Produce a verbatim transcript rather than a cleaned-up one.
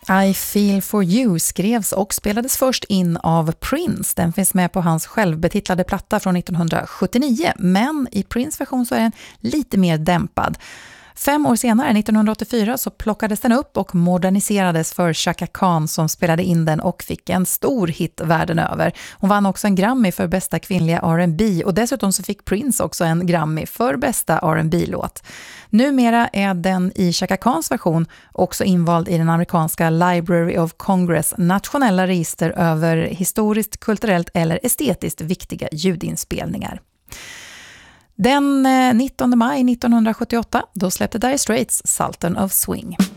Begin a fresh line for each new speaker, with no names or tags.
I Feel For You skrevs och spelades först in av Prince. Den finns med på hans självbetitlade platta från nittonhundrasjuttionio, men i Prince version så är den lite mer dämpad. Fem år senare, nittonhundraåttiofyra, så plockades den upp och moderniserades för Chaka Khan som spelade in den och fick en stor hit världen över. Hon vann också en Grammy för bästa kvinnliga R and B och dessutom så fick Prince också en Grammy för bästa R and B-låt. Numera är den i Chaka Khans version också invald i den amerikanska Library of Congress nationella register över historiskt, kulturellt eller estetiskt viktiga ljudinspelningar. Den nittonde maj nittonhundrasjuttioåtta då släppte Dire Straits Sultan of Swing.